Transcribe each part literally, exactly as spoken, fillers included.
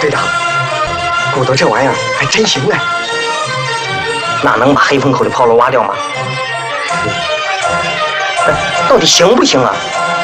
队长，鼓捣这玩意儿还真行哎。 那能把黑风口的炮楼挖掉吗？到底行不行啊？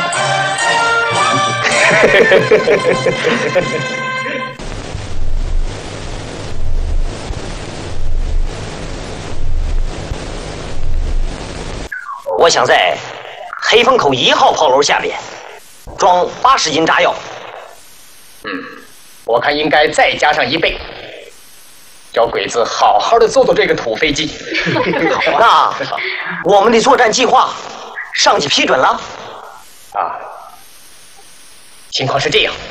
我想在黑风口一号炮楼下边装八十斤炸药。 嗯，我看应该再加上一倍，叫鬼子好好的做做这个土飞机。 那我们的作战计划，上级批准了？ 啊，情况是这样。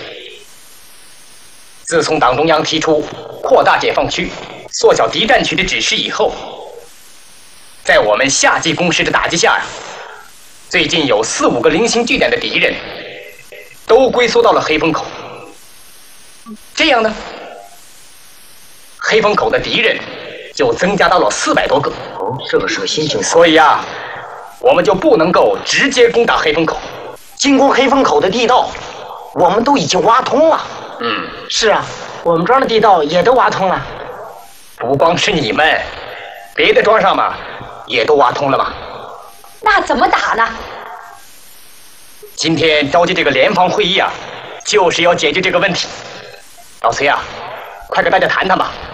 自从党中央提出扩大解放区、缩小敌占区的指示以后，在我们夏季攻势的打击下呀，最近有四五个零星据点的敌人都龟缩到了黑风口。这样呢，黑风口的敌人就增加到了四百多个。 哦，这个是个新情况。 所以啊，我们就不能够直接攻打黑风口。 进攻黑风口的地道，我们都已经挖通了。 嗯， 是啊，我们庄的地道也都挖通了。 不光是你们，别的庄上嘛，也都挖通了嘛。 那怎么打呢？ 今天召集这个联防会议啊，就是要解决这个问题。老崔啊，快跟大家谈谈吧。